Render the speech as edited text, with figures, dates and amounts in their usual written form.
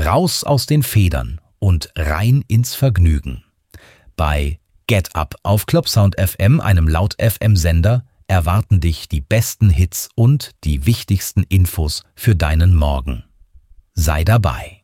raus aus den Federn und rein ins Vergnügen. Bei Get Up auf Clubsound FM, einem Laut-FM-Sender, erwarten dich die besten Hits und die wichtigsten Infos für deinen Morgen. Sei dabei.